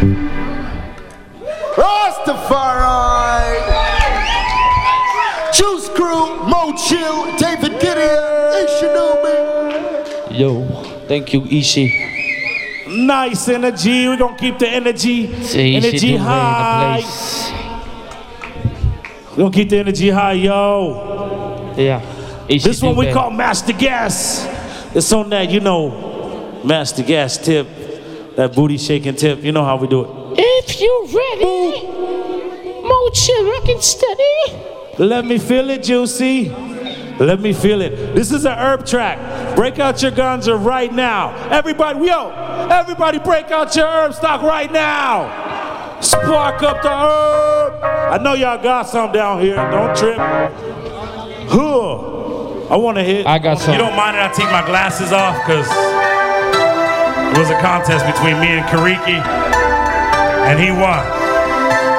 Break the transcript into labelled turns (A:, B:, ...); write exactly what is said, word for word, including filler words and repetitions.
A: Rastafari. Juice Crew, Mo Chill, David Gideon, Ishinobi.
B: Yo, thank you, Ishi.
C: Nice energy. We're gonna keep the energy,
B: See,
C: energy high. We're gonna keep the energy high, yo.
B: Yeah. Ishi
C: This one we
B: Dube.
C: call Master Gas. It's on that, you know, Master Gas tip, that booty shaking tip. You know how we do it.
B: If you ready, Mo Chill rockin' steady.
C: Let me feel it, Juicy. Let me feel it. This is an herb track. Break out your ganja right now. Everybody, yo, everybody break out your herb stock right now. Spark up the herb. I know y'all got some down here. Don't trip. Huh. I want to hit.
B: I got some.
C: You don't mind that I take my glasses off? Because it was a contest between me and Kariki. And he won.